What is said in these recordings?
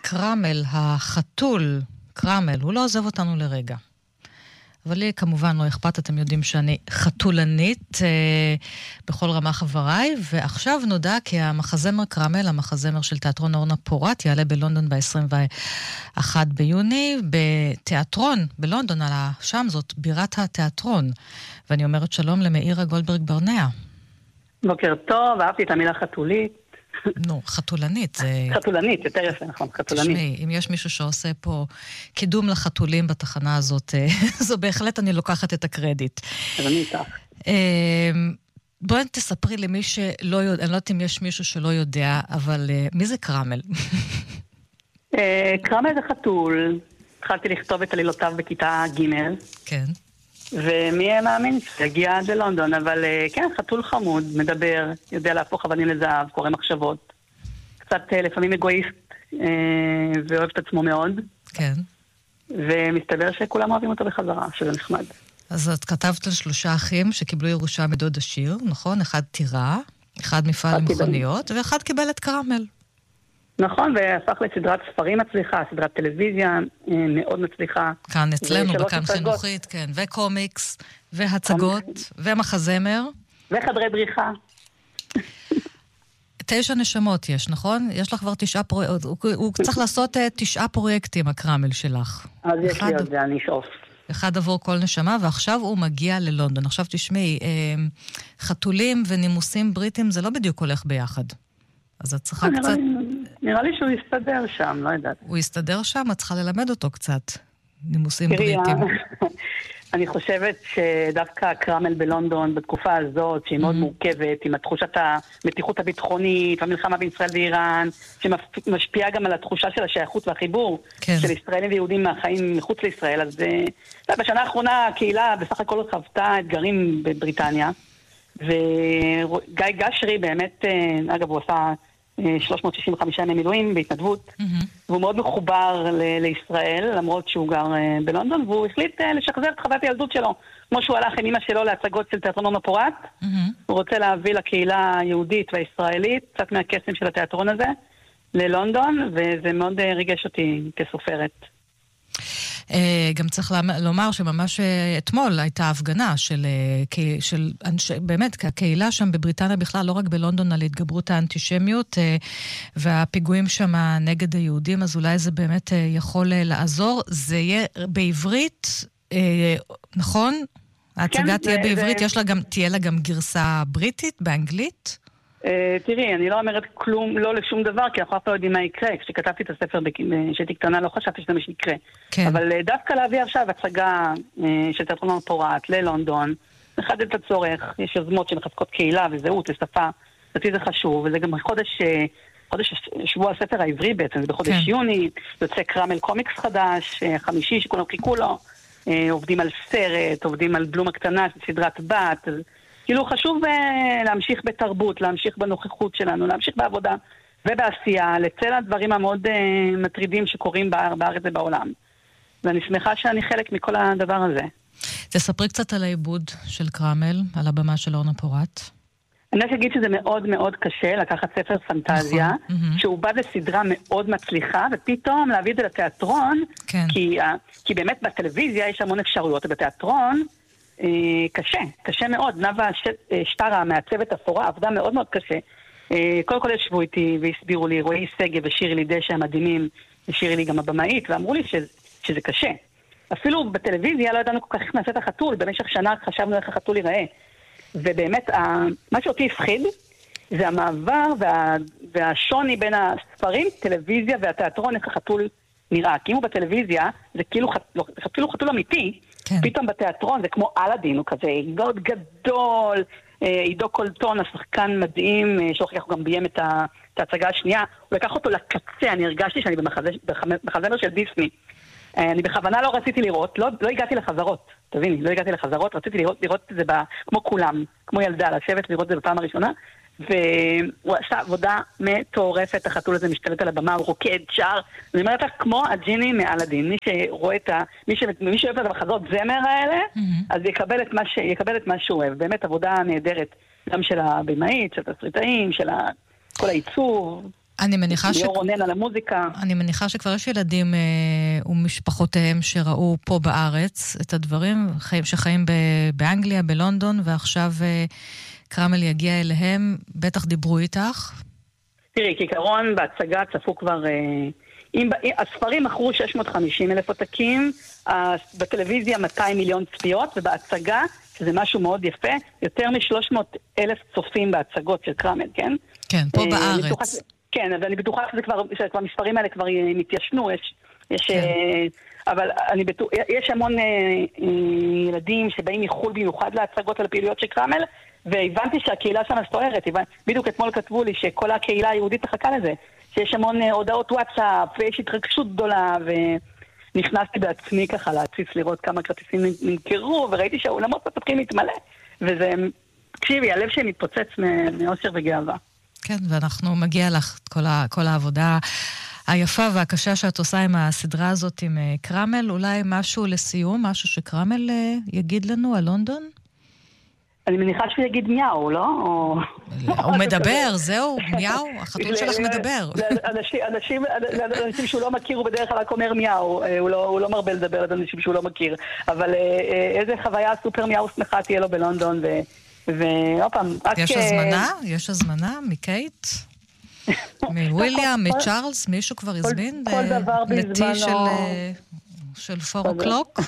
קרמל, החתול, קרמל, הוא לא עוזב אותנו לרגע. אבל לי כמובן לא אכפת, אתם יודעים שאני חתולנית בכל רמה חבריי, ועכשיו נודע כי המחזמר קרמל, המחזמר של תיאטרון אורנה פורט, יעלה בלונדון ב-21 ביוני, בתיאטרון בלונדון, שם זאת בירת התיאטרון. ואני אומרת שלום למאירה גולדברג ברנע. בוקר טוב, אהבתי את המילה חתולית. נו, חתולנית. חתולנית, יותר יפה, נכון, חתולנית. תשמעי, אם יש מישהו שעושה פה קידום לחתולים בתחנה הזאת, זו בהחלט אני לוקחת את הקרדיט. אז אני איתך. בואי תספרי למי שלא יודע, אני לא יודעת אם יש מישהו שלא יודע, אבל מי זה קרמל? קרמל זה חתול. התחלתי לכתוב את עלילותיו בכיתה ג'. כן. ומי מאמין שהגיע עד ללונדון, אבל כן, חתול חמוד, מדבר, יודע להפוך אבנים לזהב, קורא מחשבות. קצת לפעמים אגואיסט, ואוהב את עצמו מאוד. כן. ומסתבר שכולם אוהבים אותו בחזרה, שזה נחמד. אז את כתבת על 3 אחים שקיבלו ירושה מדוד עשיר, נכון? אחד טירה, אחד מפעל למכוניות, ואחד קיבל את קרמל. נכון, והפך לסדרת ספרים מצליחה, סדרת טלוויזיה מאוד מצליחה. כאן אצלנו, בכאן חינוכית, כן, וקומיקס, והצגות, ומחזמר. וחדרי בריחה. 9 נשמות יש, נכון? יש לך כבר 9 פרויקטים, הוא צריך לעשות 9 פרויקטים, הקרמל שלך. אז יש לי עוד זה, אני אשאוף. אחד עבור כל נשמה, ועכשיו הוא מגיע ללונדון. עכשיו תשמעי, חתולים ונימוסים בריטים זה לא בדיוק הולך ביחד. אז את צריכה קצת... נראה לי שהוא יסתדר שם, לא יודעת. הוא יסתדר שם, את צריכה ללמד אותו קצת. נימוסים בריטים. אני חושבת שדווקא קרמל בלונדון, בתקופה הזאת, שהיא מאוד מורכבת, עם תחושת המתיחות הביטחונית, המלחמה בין ישראל ואיראן, שמשפיעה גם על התחושה של השייכות והחיבור של ישראלים ויהודים מהחיים מחוץ לישראל. אז בשנה האחרונה הקהילה בסך הכל חוותה אתגרים בבריטניה, וגיא גשרי באמת, אגב הוא עשה 365 ימי מילואים בהתנדבות, והוא מאוד מחובר לישראל, למרות שהוא גר בלונדון, והוא החליט לשחזר את חוויית הילדות שלו. כמו שהוא הלך עם אמא שלו להצגות של תיאטרון אורנה פורט, הוא רוצה להביא לקהילה היהודית והישראלית, קצת מהקסם של התיאטרון הזה, ללונדון, וזה מאוד ריגש אותי כסופרת. גם צריך לומר שממש אתמול הייתה הפגנה של באמת, הקהילה שם בבריטניה בכלל, לא רק בלונדון, על התגברות האנטישמיות והפיגועים שם נגד היהודים, אז אולי זה באמת יכול לעזור. זה יהיה בעברית, נכון? ההצגה תהיה בעברית, תהיה לה גם גרסה בריטית, באנגלית? תראי, אני לא אומרת כלום, לא לשום דבר, כי אנחנו אף לא יודעים מה יקרה. כשכתבתי את הספר כשהייתי קטנה, לא חשבתי שזה מה שיקרה. אבל דווקא להביא עכשיו הצגה של תיאטרון אורנה פורט ללונדון, מחדד את הצורך, יש יוזמות שמחזקות קהילה וזהות ושפה, לדעתי זה חשוב, וזה גם חודש שבוע הספר העברי בעצם, זה בחודש יוני, יוצא קרמל קומיקס חדש, 5 שכולם חיכו לו, עובדים על סרט, עובדים על בלום הקטנה, סדרת בת, כאילו חשוב להמשיך בתרבות, להמשיך בנוכחות שלנו, להמשיך בעבודה ובעשייה, לצל הדברים המאוד מטרידים שקורים בארץ ובעולם. ואני שמחה שאני חלק מכל הדבר הזה. תספרי קצת על העיבוד של קרמל, על הבמה של אורנה פורט. אני רק אגיד שזה מאוד מאוד קשה לקחת ספר פנטזיה, שהוא בא לסדרה מאוד מצליחה, ופתאום להביא את זה לתיאטרון, כי באמת בטלוויזיה יש המון אפשרויות, ובתיאטרון קשה מאוד. נאוה שטרה מהצוות אפורה עבדה מאוד מאוד קשה. קודם כל ישבו איתי והסבירו לי, רועי סגב ושירי לי דשא המדהימים, ושירי לי גם הבמאית, ואמרו לי שזה קשה. אפילו בטלוויזיה לא ידענו כל כך איך נעשה את החתול, במשך שנה חשבנו איך החתול ייראה. ובאמת, מה שאותי הפחיד, זה המעבר והשוני בין הספרים, טלוויזיה והתיאטרון, איך החתול נראה. כי אם הוא בטלוויזיה, זה כאילו חתול אמיתי, פתאום בתיאטרון זה כמו אלאדין, הוא כזה מאוד גדול, עידו קולטון, השחקן מדהים, שהוכיח גם ביים את ההצגה השנייה, הוא לקח אותו לקצה, אני הרגשתי שאני במחזמר של דיסני. אני בכוונה לא רציתי לראות, לא הגעתי לחזרות, תביני, לא הגעתי לחזרות, רציתי לראות את זה כמו כולם, כמו ילדה, לשבת לראות את זה בפעם הראשונה, והוא עשה עבודה מטורפת, החתול הזה משתלט על הבמה, הוא רוקד, שר, אני אומרת לך, כמו הג'יני מאלאדין, מי שאוהב את המחזות זמר האלה, אז יקבל את מה שהוא אוהב, באמת עבודה נהדרת, גם של הבמאית, של התסריטאים, של כל העיצוב. אני מניחה ליאור רונן על המוזיקה. אני מניחה שכבר יש ילדים ומשפחותיהם שראו פה בארץ את הדברים, שחיים באנגליה, בלונדון, ועכשיו קרמל יגיע אליהם, בטח דיברו איתך. תראי, כעיקרון בהצגה צפו כבר, הספרים מכרו 650,000 עותקים, בטלוויזיה 200 מיליון צפיות, ובהצגה, שזה משהו מאוד יפה, יותר מ-300,000 צופים בהצגות של קרמל, כן? כן, פה בארץ. כן, ואני בטוחה שכבר המספרים האלה כבר מתיישנו, אבל יש המון ילדים שבאים מחול במיוחד להצגות על הפעילויות של קרמל, והבנתי שהקהילה שם סוערת. בדיוק אתמול כתבו לי שכל הקהילה היהודית מחכה לזה, שיש המון הודעות וואטסאפ, ויש התרגשות גדולה, ונכנסתי בעצמי ככה להציץ לראות כמה כרטיסים נמכרו, וראיתי שהאולמות מתחילים להתמלא, וזה, תקשיבי, הלב שלי מתפוצץ מאושר וגאווה. כן, ואנחנו מגיע לך כל העבודה היפה והקשה שאת עושה עם הסדרה הזאת עם קרמל. אולי משהו לסיום, משהו שקרמל יגיד לנו על לונדון? אני מניחה שהוא יגיד מיאו, לא? הוא מדבר, זהו, מיאו, החתול שלך מדבר. לאנשים שהוא לא מכיר, הוא בדרך כלל רק אומר מיאו, הוא לא מרבה לדבר לאנשים שהוא לא מכיר. אבל איזה חוויה סופר מיאו שמחה תהיה לו בלונדון, ועוד פעם, יש הזמנה? יש הזמנה מקייט? מוויליאם, מצ'ארלס? מישהו כבר הזמין? כל דבר בזמנו. של 4 o'clock?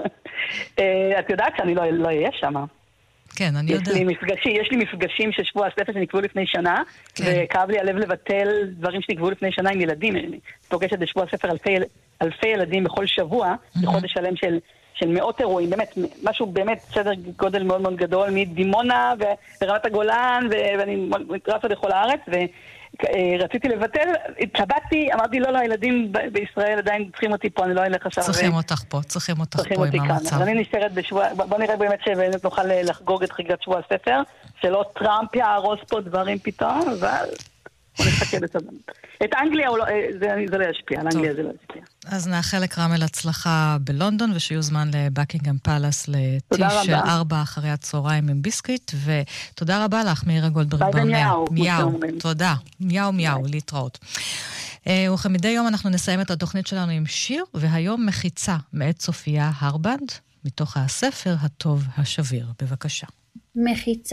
את יודעת שאני לא אהיה שם. כן, אני יודע. יש לי מפגשים של שבוע הספר שנקבעו לפני שנה, וכאב לי הלב לבטל דברים שנקבעו לפני שנה עם ילדים. אני פוגשת בשבוע הספר אלפי ילדים בכל שבוע, בחודש שלם של מאות אירועים, באמת, משהו באמת סדר גודל מאוד מאוד גדול, מדימונה ורמת הגולן, ואני רצה לכל הארץ, ורציתי לבטל, התלבטתי, אמרתי, לא, הילדים בישראל עדיין צריכים אותי פה, אני לא אלך עכשיו. צריכים אותך פה עם המצב. אז אני נשארת בשבוע, בוא נראה באמת שבאמת נוכל לחגוג את חגיגת שבוע הספר, שלא טראמפ יהרוס פה דברים פתאום, אבל בוא נסתכל את זה. את אנגליה זה לא ישפיע, על אנגליה זה לא ישפיע. אז נאחל לקרמל הצלחה בלונדון, ושיהיו זמן לבקינגהאם פלאס לטי של 4 אחרי הצהריים עם ביסקיט, ותודה רבה לך, מאירה גולדברג ברנע. מיהו, תודה. מיהו, להתראות. וכמדי יום אנחנו נסיים את התוכנית שלנו עם שיר, והיום מחיצה מאת סופיה הרבנד, מתוך הספר הטוב השביר. בבקשה. מחיצה.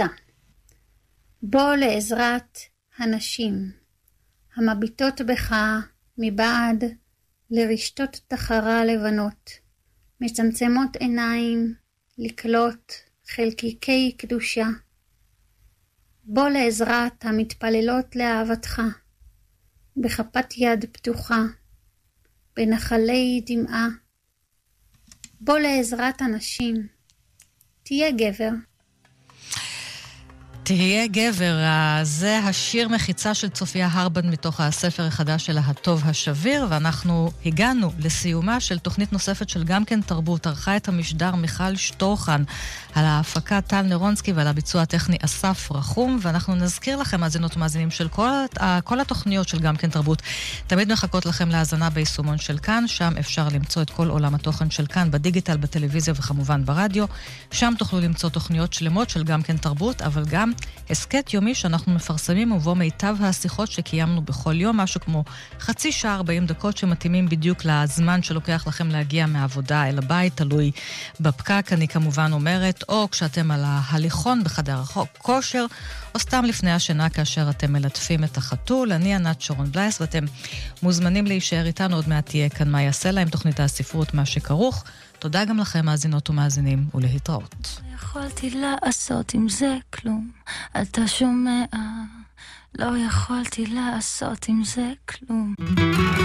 בוא לעזרת הנשים, המביטות בך מבעד לרשתות תחרה לבנות, מצמצמות עיניים לקלוט חלקיקי קדושה. בוא לעזרת המתפללות לאהבתך, בכפת יד פתוחה, בנחלי דמעה. בוא לעזרת הנשים, תהיה גבר. תהיה גבר, זה השיר מחיצה של סופיה הרבנד מתוך הספר החדש שלה הטוב השביר, ואנחנו הגענו לסיומה של תוכנית נוספת של גם כן תרבות. ערכה את המשדר מיכל שטורחן, על ההפקה טל נרונסקי ועל הביצוע הטכני אסף רחום, ואנחנו נזכיר לכם מאזינות ומאזינים של כל התוכניות של גם כן תרבות. תמיד מחכות לכם להאזנה ביישומון של כאן, שם אפשר למצוא את כל עולם התוכן של כאן, בדיגיטל, בטלוויזיה וכמובן ברדיו. שם תוכלו למצוא תוכניות שלמות של גם כן תרבות, אבל גם הסקט יומי שאנחנו מפרסמים ובו מיטב השיחות שקיימנו בכל יום, משהו כמו חצי שעה 40 דקות שמתאימים בדיוק לזמן שלוקח לכם להגיע מהעבודה אל הבית, תלוי בפקק, אני כמובן אומרת, או כשאתם על ההליכון בחדר כושר, או סתם לפני השינה כאשר אתם מלטפים את החתול. אני ענת שרון בלייס, ואתם מוזמנים להישאר איתנו, עוד מעט תהיה כאן מה יעשה להם, תוכנית הספרות מה שכרוך. תודה גם לכם מאזינות ומאזינים, ולהתראות. יכולתי לעשות עם זה כלום, אתה שומע? לא יכולתי לעשות עם זה כלום.